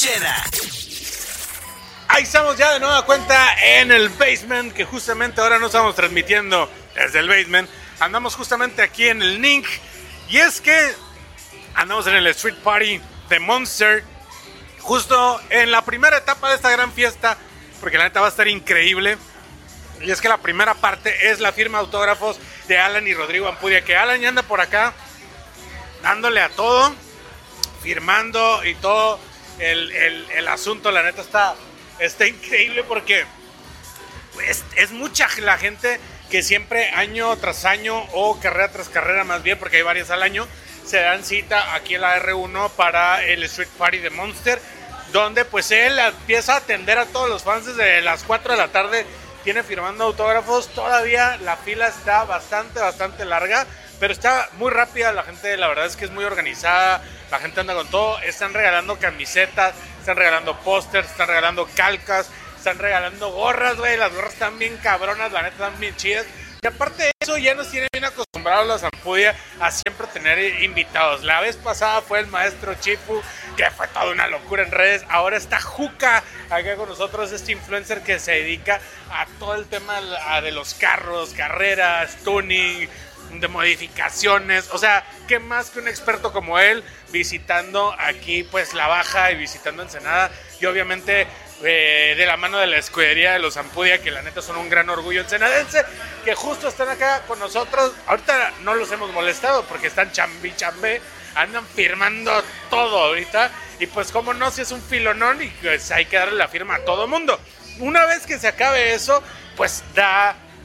Cheda. Ahí estamos ya de nueva cuenta en el basement, que justamente ahora no estamos transmitiendo desde el basement. Andamos justamente aquí en el Link. Y es que andamos en el Street Party de Monster, justo en la primera etapa de esta gran fiesta, porque la neta va a estar increíble. Y es que la primera parte es la firma de autógrafos de Alan y Rodrigo Ampudia, que Alan ya anda por acá dándole a todo, firmando y todo el asunto. La neta está increíble porque es mucha la gente que siempre año tras año, o carrera tras carrera más bien, porque hay varias al año, se dan cita aquí en la R1 para el Street Party de Monster, donde pues él empieza a atender a todos los fans desde las 4 de la tarde. Tiene firmando autógrafos. Todavía la fila está bastante larga, pero está muy rápida. La gente, la verdad es que es muy organizada. La gente anda con todo. Están regalando camisetas, están regalando pósters, están regalando calcas, están regalando gorras, güey. Las gorras están bien cabronas, la neta están bien chidas. Y aparte de eso, ya nos tienen bien acostumbrados los Ampudia a siempre tener invitados. La vez pasada fue el maestro Chifu, que fue toda una locura en redes. Ahora está Juca acá con nosotros, este influencer que se dedica a todo el tema de los carros, carreras, tuning, de modificaciones. O sea, ¿qué más que un experto como él visitando aquí pues la Baja y visitando Ensenada? Y obviamente de la mano de la escudería de los Ampudia, que la neta son un gran orgullo ensenadense, que justo están acá con nosotros. Ahorita no los hemos molestado porque están chambé, andan firmando todo ahorita. Y pues como no, si es un filonón y pues hay que darle la firma a todo mundo. Una vez que se acabe eso, pues da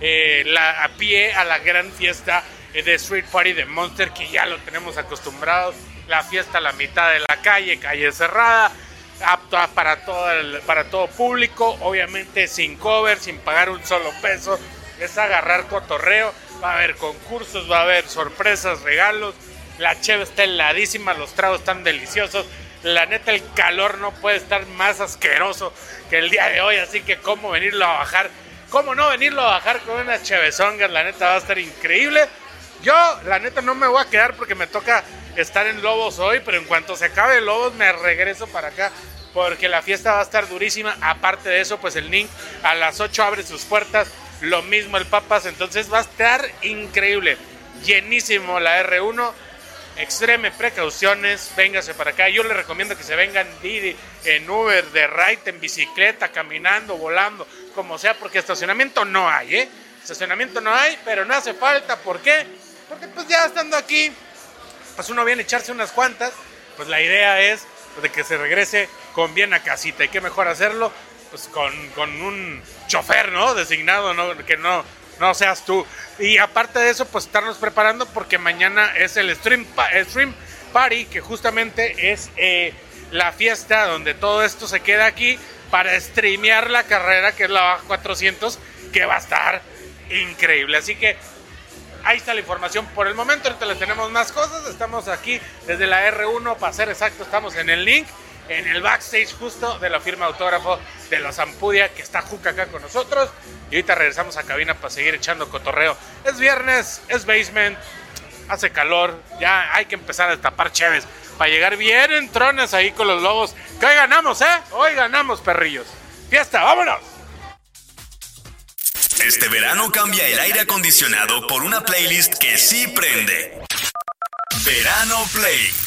a pie a la gran fiesta de Street Party de Monster, que ya lo tenemos acostumbrados. La fiesta a la mitad de la calle cerrada, apta para todo público, obviamente sin cover, sin pagar un solo peso. Es agarrar cotorreo. Va a haber concursos, va a haber sorpresas, regalos. La cheve está heladísima, los tragos están deliciosos. La neta, el calor no puede estar más asqueroso que el día de hoy, así que cómo venirlo a bajar, cómo no venirlo a bajar con unas chevezongas. La neta va a estar increíble. Yo, la neta, no me voy a quedar porque me toca estar en Lobos hoy, pero en cuanto se acabe Lobos me regreso para acá, porque la fiesta va a estar durísima. Aparte de eso, pues el Link a las 8 abre sus puertas, lo mismo el Papas, entonces va a estar increíble, llenísimo la R1. Extreme precauciones, véngase para acá. Yo les recomiendo que se vengan Didi, en Uber, de ride, en bicicleta, caminando, volando, como sea, porque estacionamiento no hay, Estacionamiento no hay, pero no hace falta. ¿Por qué? Porque pues ya estando aquí, pues uno viene a echarse unas cuantas. Pues la idea es de que se regrese con bien a casita. Y qué mejor hacerlo pues con un chofer, ¿no? Designado, ¿no? Que no seas tú. Y aparte de eso, pues estarnos preparando porque mañana es el Stream Party, que justamente es la fiesta donde todo esto se queda aquí para streamear la carrera, que es la Baja 400, que va a estar increíble. Así que ahí está la información por el momento. Ahorita les tenemos más cosas. Estamos aquí desde la R1, para ser exacto, estamos en el Link, en el backstage justo de la firma de autógrafo de los Ampudia, que está Juca acá con nosotros. Y ahorita regresamos a cabina para seguir echando cotorreo. Es viernes, es basement, hace calor, ya hay que empezar a destapar cheves para llegar bien en trones ahí con los Lobos. Que hoy ganamos, hoy ganamos, perrillos. Fiesta, vámonos. Este verano cambia el aire acondicionado por una playlist que sí prende. Verano Play.